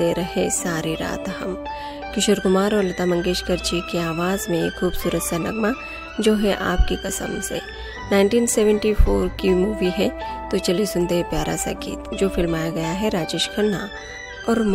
दे रहे सारी रात हम। किशोर कुमार और लता मंगेशकर जी की आवाज़ में एक खूबसूरत सा नगमा जो है आपकी कसम से। 1974 की मूवी है, तो चलिए सुनते हैं प्यारा सा गीत जो फिल्माया गया है राजेश खन्ना और